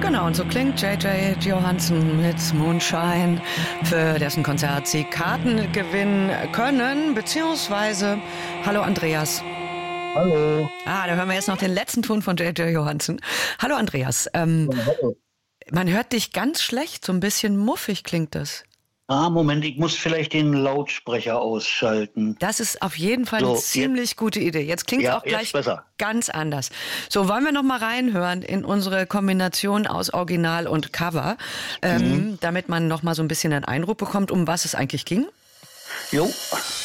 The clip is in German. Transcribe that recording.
Genau, und so klingt J.J. Johansen mit Moonshine, für dessen Konzert Sie Karten gewinnen können, beziehungsweise, hallo Andreas. Hallo. Da hören wir jetzt noch den letzten Ton von J.J. Johansen. Hallo Andreas, Ja, hallo. man hört dich ganz schlecht, so ein bisschen muffig klingt das. Moment, ich muss vielleicht den Lautsprecher ausschalten. Das ist auf jeden Fall eine So, ziemlich gute Idee. Jetzt klingt es ja, auch gleich jetzt besser. ganz anders. So, wollen wir noch mal reinhören in unsere Kombination aus Original und Cover, damit man noch mal so ein bisschen einen Eindruck bekommt, um was es eigentlich ging? Jo.